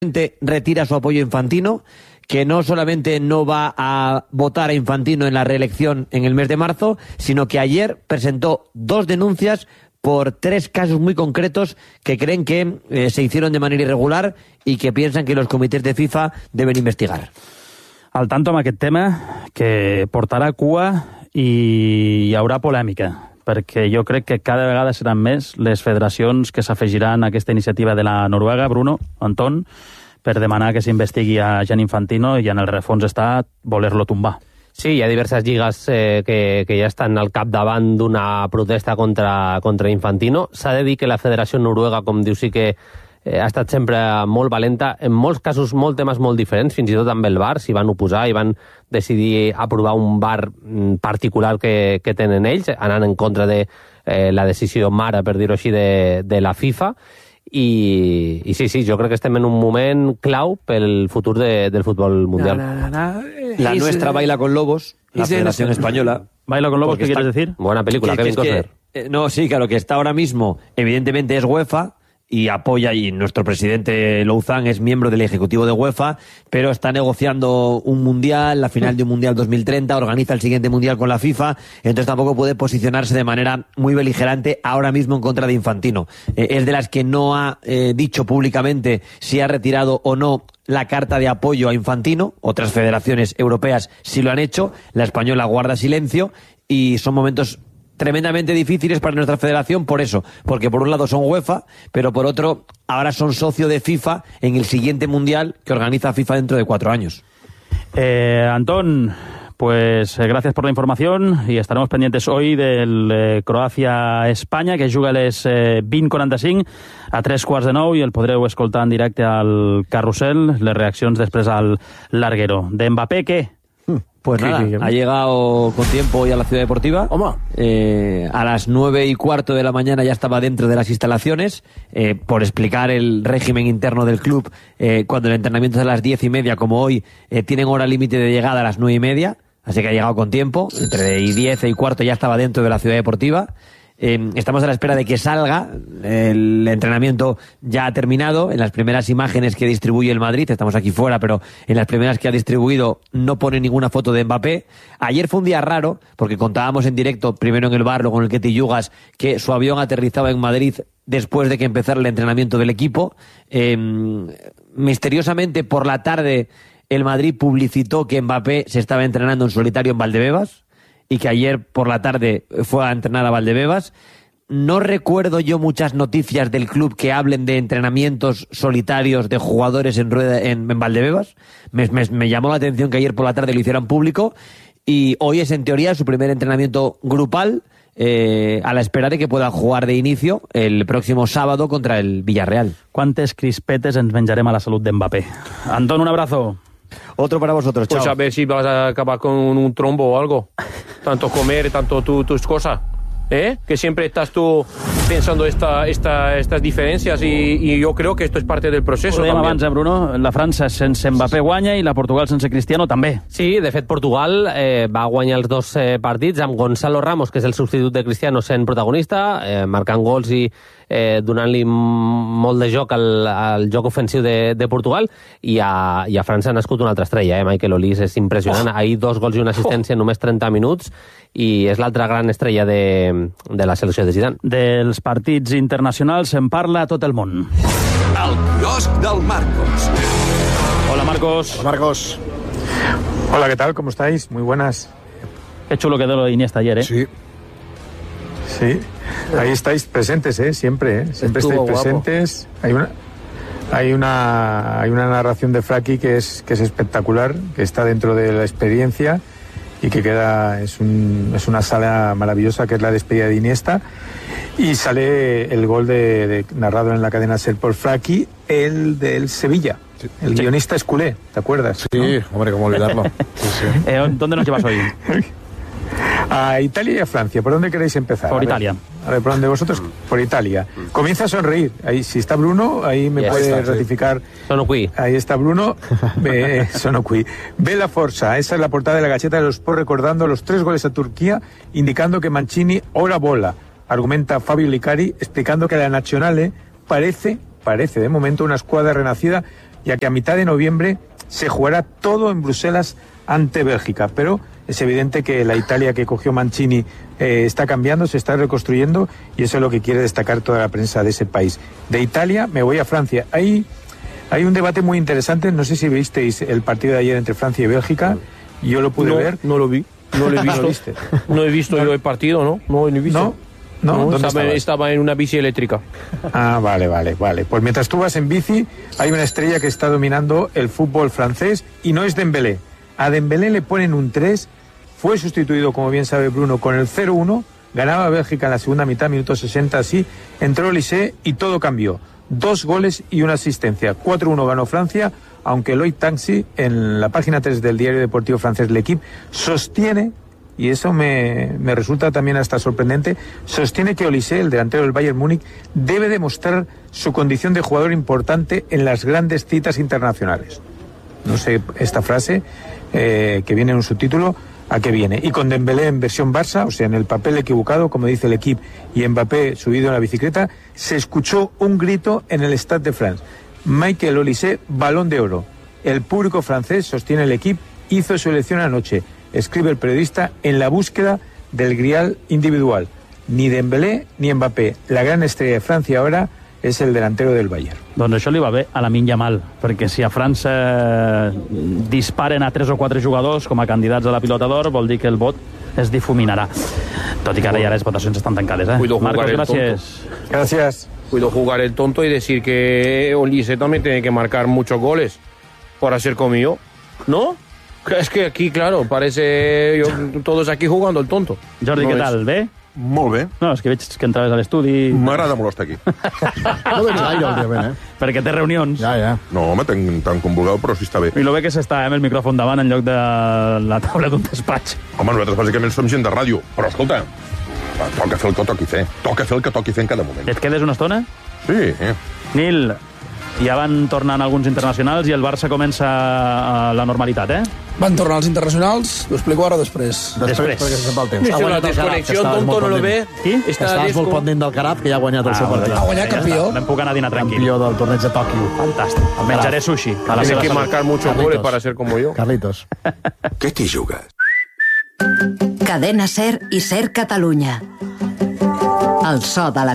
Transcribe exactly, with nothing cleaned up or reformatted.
retira su apoyo a Infantino, que no solamente no va a votar a Infantino en la reelección en el mes de marzo, sino que ayer presentó dos denuncias por tres casos muy concretos que creen que eh, se hicieron de manera irregular y que piensan que los comités de FIFA deben investigar. Al tanto amb aquest tema, que portarà cua i hi haurà polèmica, perquè jo crec que cada vegada seran més les federacions que s'afegiran a aquesta iniciativa de la Noruega, Bruno, Anton, per demanar que s'investigui a Gianni Infantino i en el refons està voler-lo tombar. Sí, hi ha diverses lligues eh, que, que ja estan al capdavant d'una protesta contra, contra Infantino. S'ha de dir que la Federació Noruega, com diu, sí que eh, ha estat sempre molt valenta, en molts casos molt temes molt diferents, fins i tot amb el V A R s'hi van oposar i van decidir aprovar un V A R particular que, que tenen ells, anant en contra de eh, la decisió mare, per dir-ho així, de, de la FIFA. I, i sí, sí, jo crec que estem en un moment clau pel futur de, del futbol mundial. No, no, no, no. La nuestra baila con lobos, la Federación Española. ¿Baila con lobos? ¿Qué quieres decir? Buena película, Kevin Costner. Eh, no, sí, claro, que está ahora mismo, evidentemente es UEFA, y apoya, y nuestro presidente Louzán es miembro del ejecutivo de UEFA, pero está negociando un mundial, la final de un mundial dos mil treinta, organiza el siguiente mundial con la FIFA, entonces tampoco puede posicionarse de manera muy beligerante ahora mismo en contra de Infantino. Eh, es de las que no ha eh, dicho públicamente si ha retirado o no la carta de apoyo a Infantino. Otras federaciones europeas sí lo han hecho, la española guarda silencio, y son momentos tremendamente difíciles para nuestra federación por eso, porque por un lado son UEFA, pero por otro ahora son socio de FIFA en el siguiente mundial que organiza FIFA dentro de cuatro años. Eh, Antón, pues eh, gracias por la información y estaremos pendientes hoy del eh, Croàcia-Espanya, que juga a les eh, vint quaranta-cinc a tres quarts de nou, i el podreu escoltar en directe al Carrusel, les reaccions després al Larguero. De Mbappé, ¿qué? Pues nada, ha llegado con tiempo hoy a la Ciudad Deportiva. Eh, a las nueve y cuarto de la mañana ya estaba dentro de las instalaciones, eh, por explicar el régimen interno del club. Eh, cuando el entrenamiento es a las diez y media, como hoy, eh, tienen hora límite de llegada a las nueve y media, así que ha llegado con tiempo. Entre y diez y cuarto ya estaba dentro de la Ciudad Deportiva. Eh, estamos a la espera de que salga. El entrenamiento ya ha terminado. En las primeras imágenes que distribuye el Madrid, estamos aquí fuera, pero en las primeras que ha distribuido no pone ninguna foto de Mbappé. Ayer fue un día raro, porque contábamos en directo, primero en el bar, luego en el Ketty Yugas, que su avión aterrizaba en Madrid después de que empezara el entrenamiento del equipo. Eh, misteriosamente, por la tarde, el Madrid publicitó que Mbappé se estaba entrenando en solitario en Valdebebas, y que ayer por la tarde fue a entrenar a Valdebebas. No recuerdo yo muchas noticias del club que hablen de entrenamientos solitarios de jugadores en, rueda, en, en Valdebebas. Me, me, me llamó la atención que ayer por la tarde lo hicieran público, y hoy es en teoría su primer entrenamiento grupal, eh, a la espera de que pueda jugar de inicio el próximo sábado contra el Villarreal. ¿Cuántas crispetes ens menjarem a la salud de Mbappé? Antón, un abrazo. Otro para vosotros, chao. Pues a ver si vas a acabar con un trombo o algo. Tanto comer, tanto tu, tus cosas. ¿Eh? Que siempre estás tú pensando esta, esta, estas diferencias, y, y yo creo que esto es parte del proceso. Ho dèiem abans, eh, Bruno? La França sense Mbappé guanya i la Portugal sense Cristiano també. Sí, de fet, Portugal eh, va guanyar els dos eh, partits amb Gonzalo Ramos, que és el substitut de Cristiano, sent protagonista, eh, marcant gols i eh, donant-li molt de joc al, al joc ofensiu de, de Portugal, i a, i a França ha nascut una altra estrella, eh? Michael Olise, és impressionant. Oh. Ahir dos gols i una assistència en només trenta minuts, i és l'altra gran estrella de, de la selecció de Zidane. Dels partits internacionals se'n parla a tot el món. El quiosc del Marcos. Hola, Marcos. Hola, Marcos. Hola, ¿qué tal? ¿Cómo estáis? Muy buenas. Qué chulo quedó lo de Iniesta ayer, ¿eh? Sí. Sí. Ahí estáis presentes, ¿eh? Siempre, ¿eh? Siempre Estuvo estáis presentes. Guapo. Hay una... Hay una, hay una narración de Fraki que es, que es espectacular, que está dentro de la experiencia, y que queda, es, un, es una sala maravillosa, que es la despedida de Iniesta, y sale el gol de, de narrado en la cadena SER por Fraki, el del Sevilla. Sí. El sí. Guionista es culé, ¿te acuerdas? Sí, ¿no? Hombre, cómo olvidarlo. Sí, sí. Eh, ¿Dónde nos llevas hoy? A Italia y a Francia. ¿Por dónde queréis empezar? Por a Italia. Ver, a ver, ¿por dónde vosotros? Por Italia. Comienza a sonreír. Ahí, si está Bruno, ahí me yes, puede está, ratificar. Sí. Sono qui. Ahí está Bruno. Ve, sono qui. Ve la Forza. Esa es la portada de la Gazzetta dello Sport, recordando los tres goles a Turquía, indicando que Mancini ora bola. Argumenta Fabio Licari, explicando que la Nazionale parece, parece de momento una escuadra renacida ya que a mitad de noviembre se jugará todo en Bruselas ante Bélgica, pero es evidente que la Italia que cogió Mancini eh, está cambiando, se está reconstruyendo, y eso es lo que quiere destacar toda la prensa de ese país. De Italia me voy a Francia. Hay, hay un debate muy interesante, no sé si visteis el partido de ayer entre Francia y Bélgica, yo lo pude no, ver. No lo vi, no lo he visto. No he visto yo el partido, ¿no? No lo he visto. ¿No? No, no estaba, estaba en una bici eléctrica. Ah, vale, vale, vale. Pues mientras tú vas en bici, hay una estrella que está dominando el fútbol francés y no es Dembélé. A Dembélé le ponen un tres, fue sustituido, como bien sabe Bruno, con el cero uno, ganaba Bélgica en la segunda mitad, minuto sesenta, así, entró Olise y todo cambió. Dos goles y una asistencia. cuatro uno ganó Francia, aunque Loïc Tanguy, en la página tres del diario deportivo francés L'Equipe, sostiene, y eso me, me resulta también hasta sorprendente, sostiene que Olise, el delantero del Bayern Múnich, debe demostrar su condición de jugador importante en las grandes citas internacionales. No sé esta frase, eh, que viene en un subtítulo, a qué viene. Y con Dembélé en versión Barça, o sea, en el papel equivocado, como dice el equipo, y Mbappé subido en la bicicleta, se escuchó un grito en el Stade de France. Michael Olise, balón de oro. El público francés, sostiene el equipo, hizo su elección anoche. Escribe el periodista, en la búsqueda del grial individual. Ni Dembélé ni Mbappé. La gran estrella de Francia ahora és el delantero del Bayern. Doncs això li va bé a Lamine Yamal, perquè si a França disparen a tres o quatre jugadors com a candidats a la pilota d'or, vol dir que el vot es difuminarà. Tot i que ara ja les votacions estan tancades, eh? Cuido jugar Marcos, el gracias. tonto. Gracias. Cuido jugar el tonto y decir que Olise también tiene que marcar muchos goles para ser como yo. ¿No? Es que aquí, claro, parece yo, todos aquí jugando el tonto. Jordi, no què és... tal? Bé? Molt bé. No, és que veig que entraves a l'estudi... M'agrada molt estar aquí. No veig gaire, òbviament, eh? Perquè té reunions. Ja, ja. No, home, tenc tant com vulgueu, però sí està bé. I lo bé que s'està amb el micròfon davant en lloc de la taula d'un despatx. Home, nosaltres bàsicament som gent de ràdio, però escolta, toca fer el que toqui fer. Toca fer el que toqui fer en cada moment. Et quedes una estona? Sí, eh? Nil, ja van tornant alguns internacionals i el Barça comença la normalitat, eh? Van tornar els internacionals, ho explico ara o després? Després. Perquè se'n va el temps. Ha guanyat el Carab, que estaves molt pendent. Qui? Estaves molt pendent del Carab, que ja ha guanyat el seu partit. Ha guanyat campió. Me'n puc anar a dinar tranquil. Campió del torneig de Tòquio. Fantàstic. Menjaré sushi. A la Tienes seva que salut. marcar muchos goles para ser como yo. Carlitos. Què t'hi jugues? Cadena Ser i Ser Catalunya. El so de la